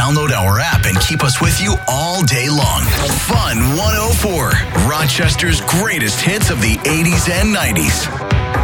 Download our app and keep us with you all day long. Fun 104, Rochester's greatest hits of the 80s and 90s.